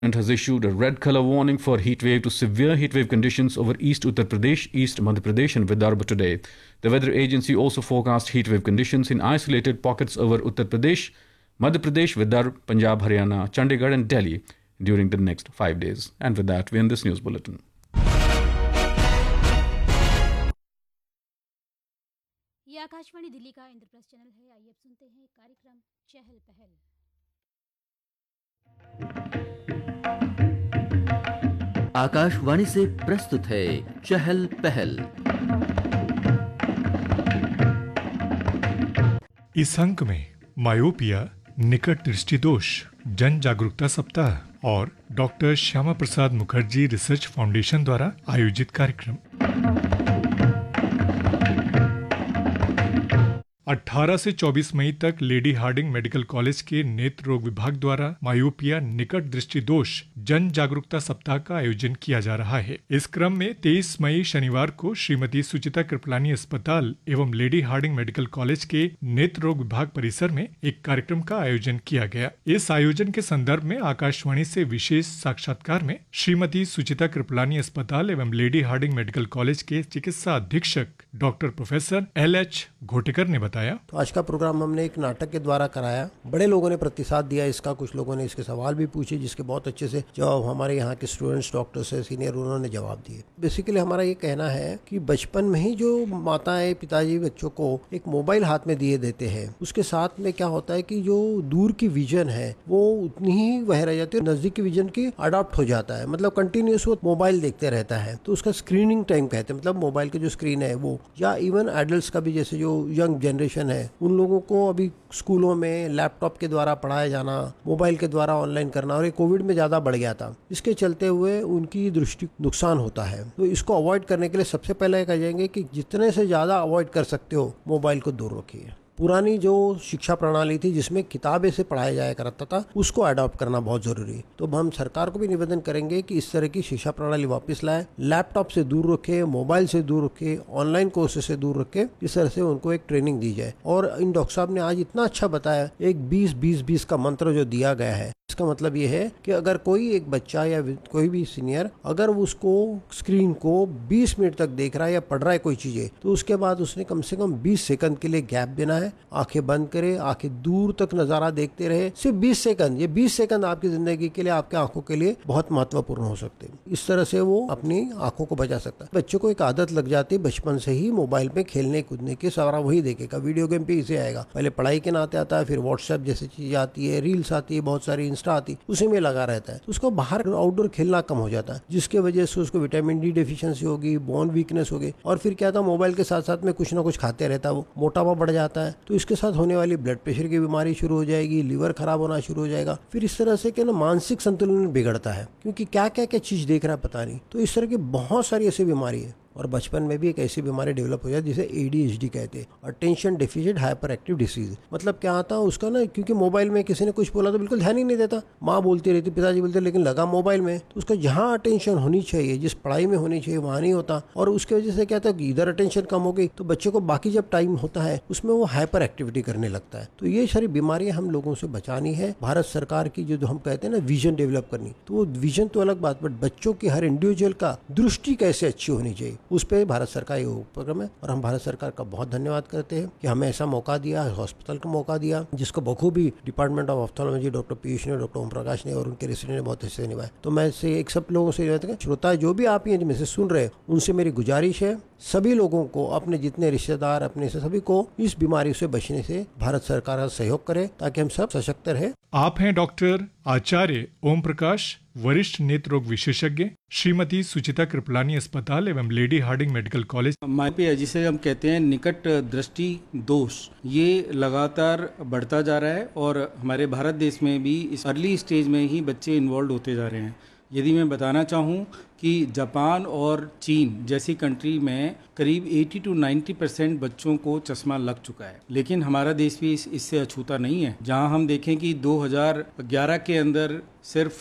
And has issued a red color warning for heat wave to severe heat wave conditions over East Uttar Pradesh, East Madhya Pradesh, and Vidarbha today. The weather agency also forecast heat wave conditions in isolated pockets over Uttar Pradesh, Madhya Pradesh, Vidarbha, Punjab, Haryana, Chandigarh, and Delhi during the next 5 days. And with that, we end this news bulletin. ये आकाशवाणी दिल्ली का Indraprastha channel है। आइए अब सुनते हैं कार्यक्रम चहल पहल। आकाशवाणी से प्रस्तुत है चहल पहल। इस अंक में मायोपिया, निकट दृष्टि दोष, जन जागरूकता सप्ताह और doctor Shyama Prasad Mukherjee research foundation द्वारा आयोजित कार्यक्रम। 18 से 24 मई तक लेडी हार्डिंग मेडिकल कॉलेज के नेत्र रोग विभाग द्वारा मायोपिया, निकट दृष्टि दोष, जन जागरूकता सप्ताह का आयोजन किया जा रहा है। इस क्रम में 23 मई शनिवार को श्रीमती सुचिता कृपलानी अस्पताल एवं लेडी हार्डिंग मेडिकल कॉलेज के नेत्र रोग विभाग परिसर में एक कार्यक्रम का आयोजन किया गया। इस आयोजन के संदर्भ में आकाशवाणी से विशेष साक्षात्कार में श्रीमती सुचिता कृपलानी अस्पताल एवं लेडी हार्डिंग मेडिकल कॉलेज के चिकित्सा अधीक्षक डॉक्टर प्रोफेसर LH घोटेकर ने बताया। तो आज का प्रोग्राम हमने एक नाटक के द्वारा कराया। बड़े लोगों ने प्रतिसाद दिया इसका, कुछ लोगों ने इसके सवाल भी पूछे जिसके बहुत अच्छे से जवाब हमारे यहाँ के स्टूडेंट्स, डॉक्टर्स है सीनियर, उन्होंने जवाब दिए। बेसिकली हमारा ये कहना है कि बचपन में ही जो माताएं पिताजी बच्चों को एक मोबाइल हाथ में दिए देते हैं, उसके साथ में क्या होता है कि जो दूर की विजन है वो उतनी ही वह रह जाती है, नजदीक की विजन की अडॉप्ट हो जाता है। मतलब कंटिन्यूस वो मोबाइल देखते रहता है, तो उसका स्क्रीनिंग टाइम कहते हैं। मतलब मोबाइल की जो स्क्रीन है वो, या इवन एडल्ट्स का भी, जैसे जो यंग जनरेशन है उन लोगों को अभी स्कूलों में लैपटॉप के द्वारा पढ़ाया जाना, मोबाइल के द्वारा ऑनलाइन करना, और ये कोविड में ज्यादा बढ़ गया था। इसके चलते हुए उनकी दृष्टि नुकसान होता है। तो इसको अवॉइड करने के लिए सबसे पहले कह जाएंगे कि जितने से ज्यादा अवॉइड कर सकते हो मोबाइल को दूर रखिए। पुरानी जो शिक्षा प्रणाली थी जिसमें किताबें से पढ़ाया जाया करता था, उसको अडॉप्ट करना बहुत जरूरी है। तो हम सरकार को भी निवेदन करेंगे कि इस तरह की शिक्षा प्रणाली वापस लाए, लैपटॉप से दूर रखे, मोबाइल से दूर रखे, ऑनलाइन कोर्सेज से दूर रखे। इस तरह से उनको एक ट्रेनिंग दी जाए। और इन डॉक्टर साहब ने आज इतना अच्छा बताया, एक 20-20-20 का मंत्र जो दिया गया है, इसका मतलब ये है कि अगर कोई एक बच्चा या कोई भी सीनियर अगर उसको स्क्रीन को 20 मिनट तक देख रहा है या पढ़ रहा है कोई चीजें, तो उसके बाद उसने कम से कम 20 सेकंड के लिए गैप देना है। आंखें बंद करे, आंखें दूर तक नजारा देखते रहे, सिर्फ 20 सेकंड। ये 20 सेकंड आपकी जिंदगी के लिए, आपके आंखों के लिए बहुत महत्वपूर्ण हो सकते हैं। इस तरह से वो अपनी आंखों को बचा सकता है। बच्चों को एक आदत लग जाती है बचपन से ही मोबाइल पे खेलने कूदने की, सारा वही देखेगा, वीडियो गेम पे इसे आएगा। पहले पढ़ाई के नाते आता है, फिर व्हाट्सएप जैसी चीज आती है, रील्स आती है, बहुत सारी इंस्टा आती है, उसी में लगा रहता है। तो उसको बाहर आउटडोर खेलना कम हो जाता है, जिसके वजह से उसको विटामिन डी डेफिशिएंसी होगी, बोन वीकनेस होगी। और फिर क्या था, मोबाइल के साथ साथ में कुछ ना कुछ खाते रहता है, वो मोटापा बढ़ जाता है। तो इसके साथ होने वाली ब्लड प्रेशर की बीमारी शुरू हो जाएगी, लीवर खराब होना शुरू हो जाएगा। फिर इस तरह से क्या ना, मानसिक संतुलन बिगड़ता है, क्योंकि क्या क्या क्या चीज देख रहा है पता नहीं। तो इस तरह की बहुत सारी ऐसी बीमारी है। और बचपन में भी एक ऐसी बीमारी डेवलप हो जाए जिसे ADHD कहते हैं, attention deficit hyper active disease. मतलब क्या आता है उसका ना, क्योंकि मोबाइल में किसी ने कुछ बोला तो बिल्कुल ध्यान ही नहीं देता, माँ बोलती रहती, पिताजी बोलते, लेकिन लगा मोबाइल में, तो उसका जहाँ अटेंशन होनी चाहिए, जिस पढ़ाई में होनी चाहिए, वहाँ नहीं होता। और उसकी वजह से क्या था कि इधर अटेंशन कम हो गई, तो बच्चे को बाकी जब टाइम होता है उसमें वो हाइपर एक्टिविटी करने लगता है। तो ये सारी बीमारियां हम लोगों से बचानी है। भारत सरकार की जो हम कहते हैं ना विजन डेवलप करनी, तो वो विजन तो अलग बात, बट बच्चों की हर इंडिविजुअल का दृष्टि कैसे अच्छी होनी चाहिए, उस पर भारत सरकार ये उपक्रम है। और हम भारत सरकार का बहुत धन्यवाद करते हैं कि हमें ऐसा मौका दिया, हॉस्पिटल को मौका दिया, जिसको बखूबी department of ophthalmology doctor Piyush ने, डॉक्टर ओम प्रकाश ने और उनके रेसिडेंट ने बहुत अच्छे से निभाया। तो मैं से एक सब लोगों से श्रोता जो भी आप ये मैसेज सुन रहे हैं, उनसे मेरी गुजारिश है, सभी लोगों को, अपने जितने रिश्तेदार, अपने से सभी को इस बीमारी से बचने से भारत सरकार का सहयोग करे, ताकि हम सब सशक्त रहे। आप हैं डॉक्टर आचार्य ओम प्रकाश, वरिष्ठ नेत्र रोग विशेषज्ञ, श्रीमती सुचिता कृपलानी अस्पताल एवं lady Hardinge medical college. Myopia, जिसे हम कहते हैं निकट दृष्टि दोष, ये लगातार बढ़ता जा रहा है और हमारे भारत देश में भी इस अर्ली स्टेज में ही बच्चे इन्वॉल्व होते जा रहे हैं। यदि मैं बताना चाहूँ कि जापान और चीन जैसी कंट्री में करीब 80 to 90% बच्चों को चश्मा लग चुका है, लेकिन हमारा देश भी इससे अछूता नहीं है। जहां हम देखें कि 2011 के अंदर सिर्फ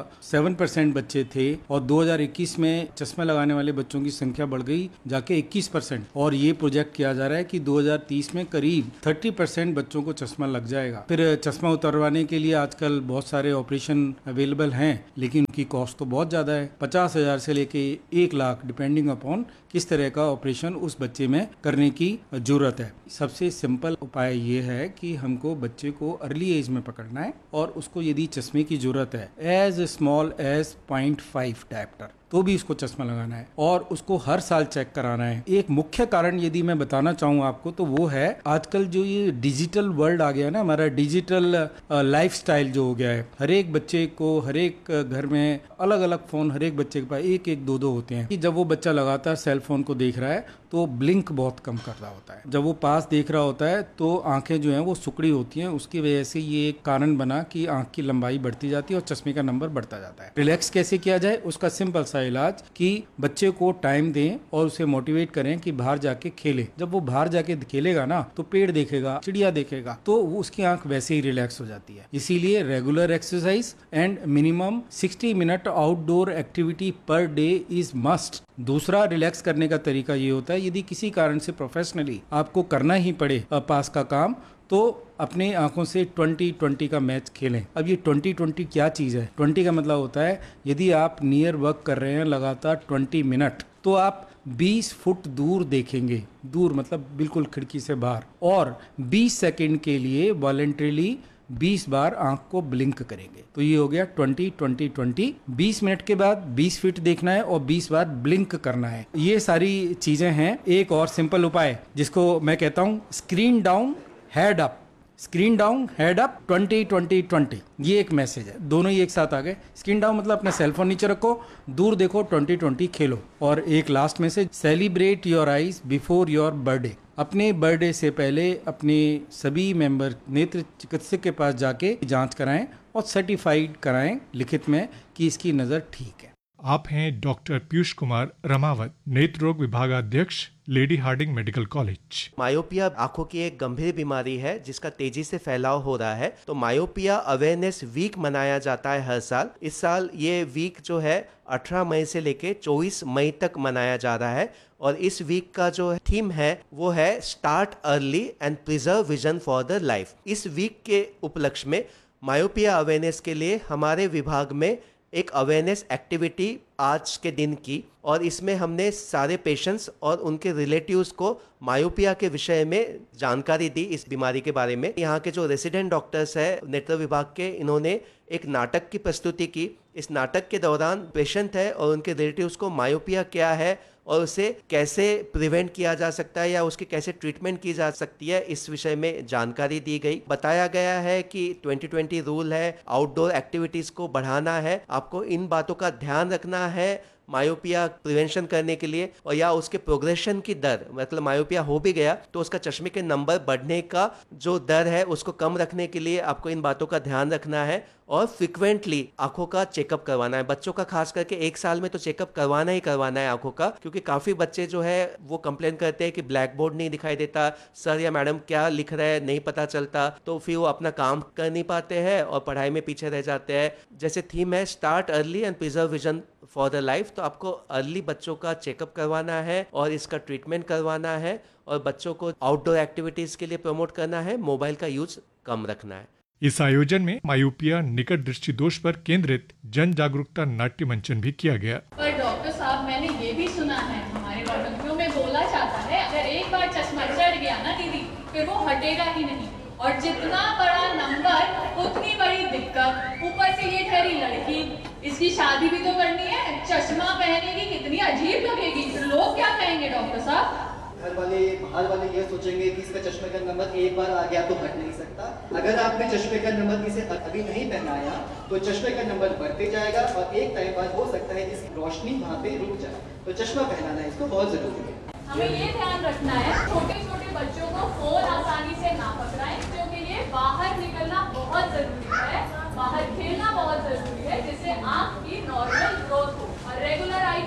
7% बच्चे थे और 2021 में चश्मा लगाने वाले बच्चों की संख्या बढ़ गई जाके 21%, और ये प्रोजेक्ट किया जा रहा है कि 2030 में करीब 30% बच्चों को चश्मा लग जाएगा। फिर चश्मा उतरवाने के लिए आजकल बहुत सारे ऑपरेशन अवेलेबल हैं, लेकिन उनकी कॉस्ट तो बहुत ज़्यादा है, 50,000 से लेके 1 लाख डिपेंडिंग अपॉन किस तरह का ऑपरेशन उस बच्चे में करने की जरूरत है। सबसे सिंपल उपाय ये है कि हमको बच्चे को अर्ली एज में पकड़ना है और उसको यदि चश्मे की जरूरत है एज स्मॉल एज 0.5 डायप्टर तो भी उसको चश्मा लगाना है और उसको हर साल चेक कराना है। एक मुख्य कारण यदि मैं बताना चाहूँ आपको तो वो है आजकल जो ये डिजिटल वर्ल्ड आ गया ना, हमारा डिजिटल लाइफस्टाइल जो हो गया है, हर एक बच्चे को हर एक घर में अलग अलग फोन, हर एक बच्चे के पास एक एक दो होते हैं कि जब वो बच्चा लगातार सेल फोन को देख रहा है तो ब्लिंक बहुत कम कर रहा होता है, जब वो पास देख रहा होता है तो आंखें जो हैं वो सुकड़ी होती हैं, उसकी वजह से ये एक कारण बना कि आंख की लंबाई बढ़ती जाती है और चश्मे का नंबर बढ़ता जाता है। रिलैक्स कैसे किया जाए, उसका सिंपल सा इलाज कि बच्चे को टाइम दें और उसे मोटिवेट करें कि बाहर जाके खेले। जब वो बाहर जाके खेलेगा ना तो पेड़ देखेगा, चिड़िया देखेगा, तो उसकी आंख वैसे ही रिलैक्स हो जाती है। इसीलिए regular exercise and minimum 60 minute outdoor activity per day is must. दूसरा रिलैक्स करने का तरीका ये होता है, यदि किसी कारण से प्रोफेशनली आपको करना ही पड़े पास का काम, तो अपने आंखों से 20-20 का मैच खेलें। अब ये 20-20 क्या चीज़ है? 20 का मतलब होता है यदि आप नियर वर्क कर रहे हैं लगातार 20 मिनट तो आप 20 फुट दूर देखेंगे, दूर मतलब बिल्कुल खिड़की से बाहर, और 20 सेकंड के लिए वॉलंटरीली 20 बार आंख को ब्लिंक करेंगे। तो ये हो गया 20-20-20। 20 मिनट के बाद 20 फीट देखना है और 20 बार ब्लिंक करना है। ये सारी चीजें हैं। एक और सिंपल उपाय जिसको मैं कहता हूं screen down head up, screen down head up 20-20-20, ये एक मैसेज है। दोनों ही एक साथ आ गए। स्क्रीन डाउन मतलब अपना सेलफोन नीचे रखो, दूर देखो, 20-20 खेलो। और एक last message, celebrate your eyes before your birthday. अपने बर्थडे से पहले अपने सभी मेंबर नेत्र चिकित्सक के पास जाके जांच कराएं और सर्टिफाइड कराएं लिखित में कि इसकी नजर ठीक है। आप हैं डॉक्टर पीयूष कुमार रमावत, नेत्र रोग विभागाध्यक्ष, lady Hardinge medical college. Myopia आंखों की एक गंभीर बीमारी है जिसका तेजी से फैलाव हो रहा है। तो मायोपिया अवेयरनेस वीक मनाया जाता है हर साल। इस साल ये वीक जो है 18 मई से लेके 24 मई तक मनाया जा रहा है और इस वीक का जो थीम है वो है start early and preserve vision for the life. इस वीक के उपलक्ष्य में मायोपिया अवेयरनेस के लिए हमारे विभाग में एक अवेयरनेस एक्टिविटी आज के दिन की, और इसमें हमने सारे पेशेंट्स और उनके रिलेटिव्स को मायोपिया के विषय में जानकारी दी, इस बीमारी के बारे में। यहाँ के जो रेसिडेंट डॉक्टर्स हैं नेत्र विभाग के, इन्होंने एक नाटक की प्रस्तुति की। इस नाटक के दौरान पेशेंट है और उनके रिलेटिव्स को मायोपिया क्या है और उसे कैसे प्रिवेंट किया जा सकता है या उसकी कैसे ट्रीटमेंट की जा सकती है, इस विषय में जानकारी दी गई। बताया गया है कि 2020 रूल है, आउटडोर एक्टिविटीज को बढ़ाना है, आपको इन बातों का ध्यान रखना है मायोपिया प्रिवेंशन करने के लिए, और या उसके प्रोग्रेशन की दर, मतलब मायोपिया हो भी गया तो उसका चश्मे के नंबर बढ़ने का जो दर है उसको कम रखने के लिए आपको इन बातों का ध्यान रखना है और फ्रिक्वेंटली आंखों का चेकअप करवाना है। बच्चों का खास करके 1 साल में तो चेकअप करवाना ही करवाना है आंखों का, क्योंकि काफ़ी बच्चे जो है वो कंप्लेन करते हैं कि ब्लैक बोर्ड नहीं दिखाई देता, सर या मैडम क्या लिख रहे हैं नहीं पता चलता, तो फिर वो अपना काम कर नहीं पाते हैं और पढ़ाई में पीछे रह जाते हैं। जैसे थीम है start early and preserve vision for the life, तो आपको अर्ली बच्चों का चेकअप करवाना है और इसका ट्रीटमेंट करवाना है और बच्चों को आउटडोर एक्टिविटीज के लिए प्रमोट करना है, मोबाइल का यूज कम रखना है। इस आयोजन में मायोपिया निकट दृष्टि दोष पर केंद्रित जन जागरूकता नाट्य मंचन भी किया गया। पर डॉक्टर साहब, मैंने ये भी सुना है हमारे नौटंकियों में बोला जाता है अगर एक बार चश्मा चढ़ गया ना दीदी फिर वो हटेगा ही नहीं, और जितना बड़ा नंबर उतनी बड़ी दिक्कत। ऊपर से ये ठहरी लड़की, इसकी शादी भी तो करनी है, चश्मा पहनेगी कितनी अजीब लगेगी, लोग क्या कहेंगे डॉक्टर साहब? घर वाले बाहर वाले ये सोचेंगे कि इसका चश्मे का नंबर एक बार आ गया तो हट नहीं सकता। अगर आपने चश्मे का नंबर किसे अभी नहीं पहनाया तो चश्मे का नंबर बढ़ते जाएगा और एक टाइम बाद हो सकता है इसकी रोशनी वहाँ पे रुक जाए। तो चश्मा पहनाना इसको बहुत जरूरी है। हमें ये ध्यान रखना है छोटे छोटे बच्चों को फोन आसानी से ना पकड़ाएं, क्योंकि ये बाहर निकलना बहुत जरूरी है, बाहर खेलना बहुत जरूरी है, जिससे आँख की नॉर्मल ग्रोथ हो। और रेगुलर आई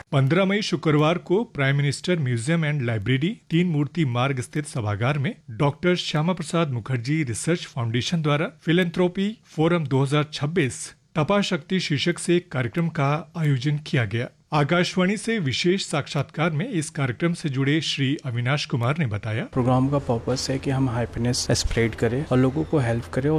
15 मई शुक्रवार को prime minister museum and library 3 मूर्ति मार्ग स्थित सभागार में doctor Shyama Prasad Mukherjee research foundation द्वारा फिलैंथ्रोपी फोरम 2026 तपा शक्ति शीर्षक से कार्यक्रम का आयोजन किया गया। आकाशवाणी से विशेष साक्षात्कार में इस कार्यक्रम से जुड़े श्री अविनाश कुमार ने बताया, प्रोग्राम का पर्पस है कि हम हैप्पीनेस स्प्रेड करें और लोगों को हेल्प करें